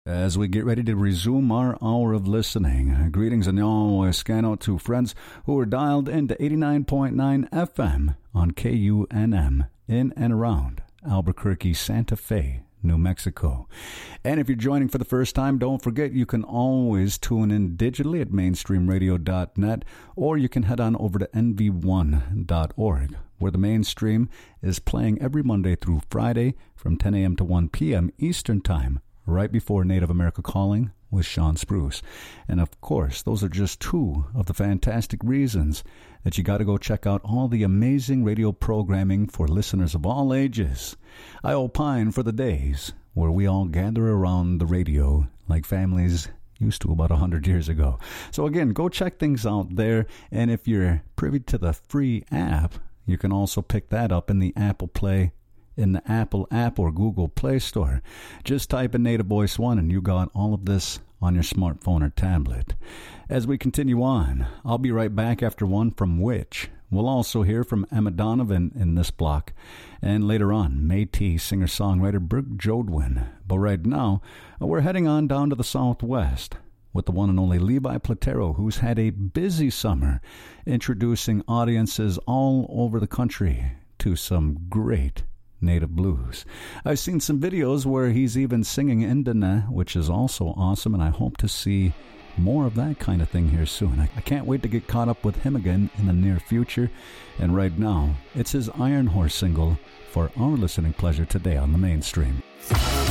As we get ready to resume our hour of listening, greetings and always scan out to friends who are dialed into 89.9 FM on KUNM in and around Albuquerque, Santa Fe, New Mexico. And if you're joining for the first time, don't forget you can always tune in digitally at mainstreamradio.net, or you can head on over to nv1.org, where the mainstream is playing every Monday through Friday from 10 a.m. to 1 p.m. Eastern Time, right before Native America Calling with Sean Spruce. And of course, those are just two of the fantastic reasons that you got to go check out all the amazing radio programming for listeners of all ages. I opine for the days where we all gather around the radio like families used to about 100 years ago. So again, go check things out there. And if you're privy to the free app, you can also pick that up in the Apple app or Google Play Store. Just type in Native Voice One and you got all of this on your smartphone or tablet. As we continue on, I'll be right back after one from Witch. We'll also hear from Emma Donovan in this block, and later on, Métis singer-songwriter Brooke Jodwin. But right now, we're heading on down to the Southwest with the one and only Levi Platero, who's had a busy summer introducing audiences all over the country to some great Native blues. I've seen some videos where he's even singing Indana, which is also awesome, and I hope to see more of that kind of thing here soon. I can't wait to get caught up with him again in the near future. And right now, it's his Iron Horse single for our listening pleasure today on the Mainstream.